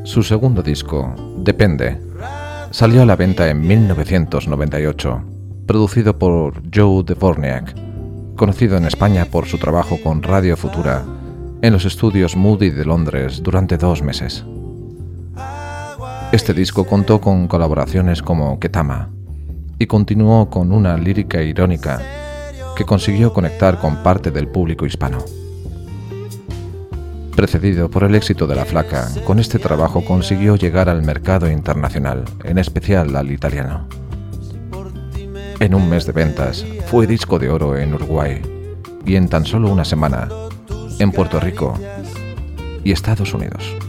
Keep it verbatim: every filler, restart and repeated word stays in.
Su segundo disco, Depende, salió a la venta en mil novecientos noventa y ocho, producido por Joe Dvorak, conocido en España por su trabajo con Radio Futura en los estudios Moody de Londres durante dos meses. Este disco contó con colaboraciones como Ketama y continuó con una lírica irónica que consiguió conectar con parte del público hispano. Precedido por el éxito de La Flaca, con este trabajo consiguió llegar al mercado internacional, en especial al italiano. En un mes de ventas, fue disco de oro en Uruguay y en tan solo una semana, en Puerto Rico y Estados Unidos.